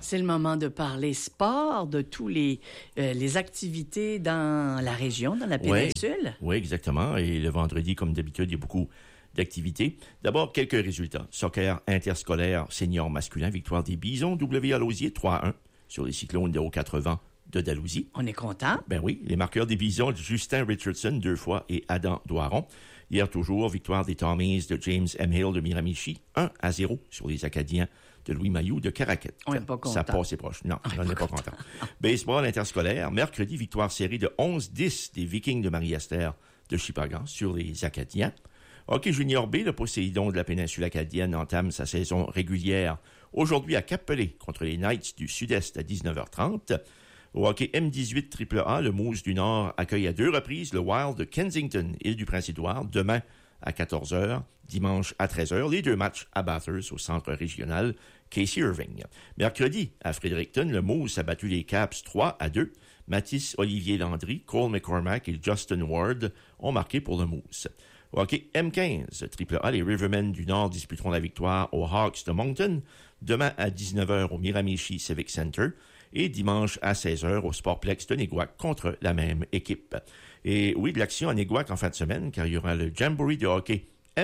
c'est le moment de parler sport, de tous les activités dans la région, dans la péninsule. Oui, exactement. Et le vendredi, comme d'habitude, il y a beaucoup d'activités. D'abord, quelques résultats. Soccer interscolaire senior masculin, victoire des Bisons, W à Lausier, 3-1 sur les Cyclones de Haut-80 de Dalhousie. On est content. Ben oui, les marqueurs des Bisons, Justin Richardson 2 fois et Adam Doiron. Hier toujours, victoire des Tommies de James M. Hill de Miramichi, 1-0 sur les Acadiens de Louis Mailloux de Caraquette. On n'est pas content. Ça passe proche. Non, on n'est pas content. Baseball interscolaire, mercredi, victoire série de 11-10 des Vikings de Marie-Esther de Shippagan sur les Acadiens. Hockey junior B, le Poséidon de la péninsule acadienne entame sa saison régulière aujourd'hui à Cap-Pelé contre les Knights du Sud-Est à 19h30. Au hockey M18 AAA, le Moose du Nord accueille à 2 reprises le Wild de Kensington, Île-du-Prince-Édouard, demain à 14h, dimanche à 13h, les 2 matchs à Bathurst au centre régional Casey Irving. Mercredi, à Fredericton, le Moose a battu les Caps 3-2. Mathis Olivier Landry, Cole McCormack et Justin Ward ont marqué pour le Moose. Au hockey M15 AAA, les Rivermen du Nord disputeront la victoire aux Hawks de Moncton, demain à 19h au Miramichi Civic Center et dimanche à 16h au Sportplex de Néguac contre la même équipe. Et oui, de l'action à Néguac en fin de semaine, car il y aura le Jamboree de hockey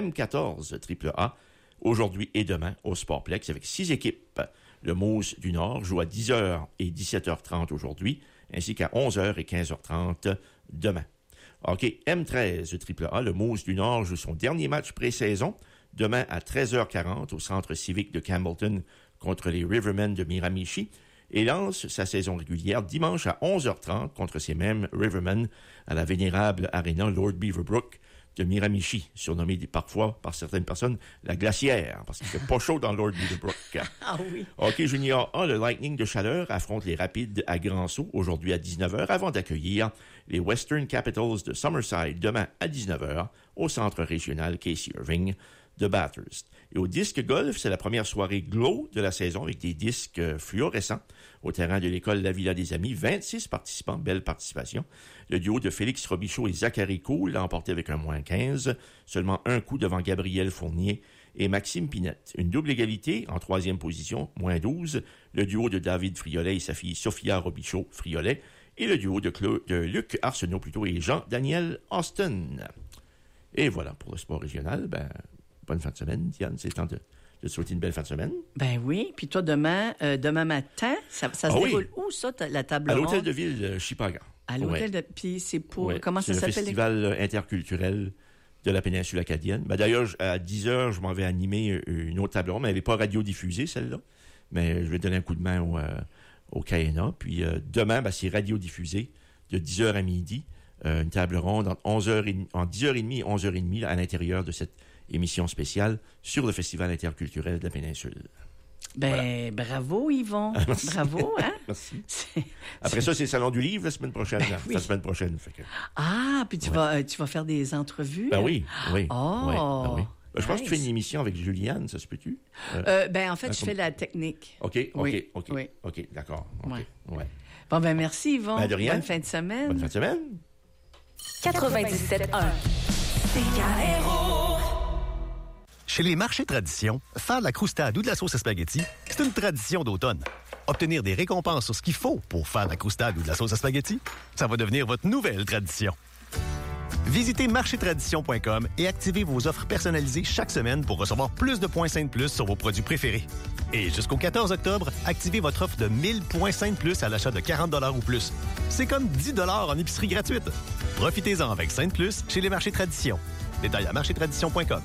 M14 AAA aujourd'hui et demain au Sportplex avec 6 équipes. Le Moose du Nord joue à 10h et 17h30 aujourd'hui, ainsi qu'à 11h et 15h30 demain. Hockey M13 AAA, le Moose du Nord joue son dernier match pré-saison demain à 13h40 au centre civique de Campbellton contre les Rivermen de Miramichi et lance sa saison régulière dimanche à 11h30 contre ces mêmes Rivermen à la vénérable Arena Lord Beaverbrook de Miramichi, surnommée parfois par certaines personnes la glacière, parce qu'il fait pas chaud dans Lord Beaverbrook. Ah oui. Hockey junior A, le Lightning de Chaleur affronte les Rapides à Grand-Sault aujourd'hui à 19h avant d'accueillir les Western Capitals de Summerside demain à 19h au centre régional Casey Irving de Bathurst. Et au disque golf, c'est la première soirée glow de la saison avec des disques fluorescents au terrain de l'école La Villa des Amis. 26 participants, belle participation. Le duo de Félix Robichaud et Zachary Cool l'a emporté avec un -15. Seulement un coup devant Gabriel Fournier et Maxime Pinette. Une double égalité en 3e position, -12. Le duo de David Friolet et sa fille Sophia Robichaud-Friolet. Et le duo de Luc Arsenault et Jean-Daniel Austin. Et voilà, pour le sport régional, bonne fin de semaine, Diane. C'est temps de te souhaiter une belle fin de semaine. Ben oui. Puis toi, demain matin, ça se déroule où, ça, la table ronde? À l'hôtel de ville de Shippagan. À l'hôtel de... Puis c'est pour... Ouais. Comment ça s'appelle? C'est le festival interculturel de la péninsule acadienne. D'ailleurs, à 10h, je m'en vais animer une autre table ronde, mais elle n'est pas radiodiffusée, celle-là. Mais je vais donner un coup de main au KNA. Puis demain, c'est radiodiffusé de 10h à midi. Une table ronde entre 10h30 et 11h30 à l'intérieur de cette émission spéciale sur le Festival interculturel de la péninsule. Voilà. Bravo, Yvon. Bravo, hein? Merci. Après ça, c'est le Salon du Livre la semaine prochaine. Oui. La semaine prochaine. Fait que... Ah, puis tu vas faire des entrevues? Oui. Oh! Oui. Je pense que tu fais une émission avec Juliane, ça se peut-tu? En fait, je fais la technique. OK, d'accord. Ouais. Ouais. Bon, merci, Yvon. De rien. Bonne fin de semaine. Bonne fin de semaine. 97.1 CKRO. Chez les marchés tradition, faire de la croustade ou de la sauce à spaghetti, c'est une tradition d'automne. Obtenir des récompenses sur ce qu'il faut pour faire de la croustade ou de la sauce à spaghetti, ça va devenir votre nouvelle tradition. Visitez marchétradition.com et activez vos offres personnalisées chaque semaine pour recevoir plus de points Sainte Plus sur vos produits préférés. Et jusqu'au 14 octobre, activez votre offre de 1000 points Sainte Plus à l'achat de 40 $ ou plus. C'est comme 10 $ en épicerie gratuite. Profitez-en avec Sainte Plus chez les marchés Tradition. Détails à marchétradition.com.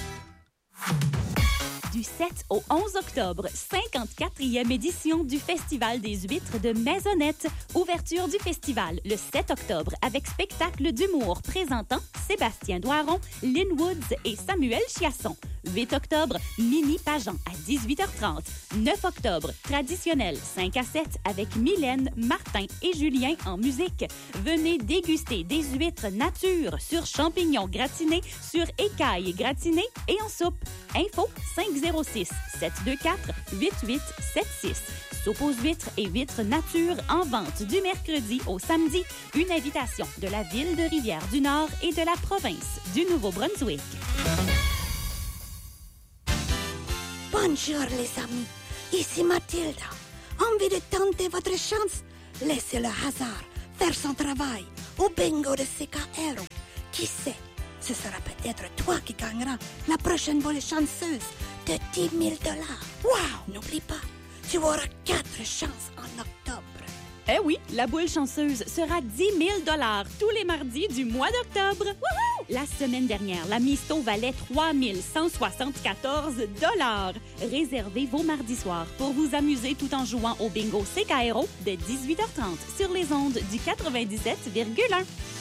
Du 7 au 11 octobre, 54e édition du Festival des huîtres de Maisonnette. Ouverture du festival le 7 octobre avec spectacle d'humour présentant Sébastien Doiron, Lynn Woods et Samuel Chiasson. 8 octobre, Mini Pageant à 18h30. 9 octobre, traditionnel 5 à 7 avec Mylène, Martin et Julien en musique. Venez déguster des huîtres nature sur champignons gratinés, sur écailles gratinées et en soupe. Info 506-724-8876. Soupe aux huîtres et huîtres nature en vente du mercredi au samedi. Une invitation de la ville de Rivière-du-Nord et de la province du Nouveau-Brunswick. Bonjour les amis, ici Mathilda. Envie de tenter votre chance? Laissez le hasard faire son travail au bingo de CKR. Qui sait? Ce sera peut-être toi qui gagneras la prochaine volée chanceuse de 10 000 $. Wow! N'oublie pas, tu auras 4 chances en octobre. Eh oui, la boule chanceuse sera 10 000 $ tous les mardis du mois d'octobre. Wouhou! La semaine dernière, la Misto valait 3 174 $. Réservez vos mardis soirs pour vous amuser tout en jouant au bingo CKRO de 18h30 sur les ondes du 97,1.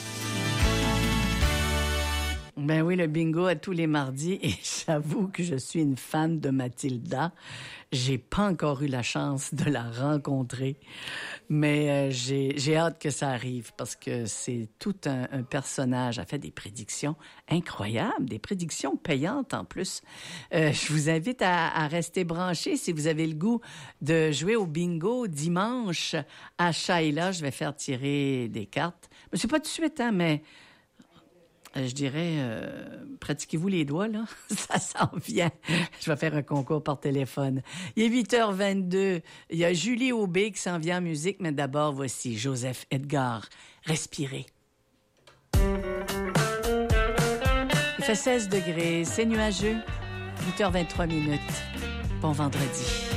Ben oui, le bingo à tous les mardis et j'avoue que je suis une fan de Mathilda. J'ai pas encore eu la chance de la rencontrer, mais j'ai hâte que ça arrive parce que c'est tout un personnage. Elle fait des prédictions incroyables, des prédictions payantes en plus. Je vous invite à rester branchés si vous avez le goût de jouer au bingo dimanche à Shaila. Je vais faire tirer des cartes. Mais c'est pas tout de suite, hein, mais... je dirais, pratiquez-vous les doigts, là. Ça s'en vient. Je vais faire un concours par téléphone. Il est 8h22. Il y a Julie Aubé qui s'en vient en musique, mais d'abord, voici Joseph Edgar. Respirez. Il fait 16 degrés, c'est nuageux. 8h23. Bon vendredi.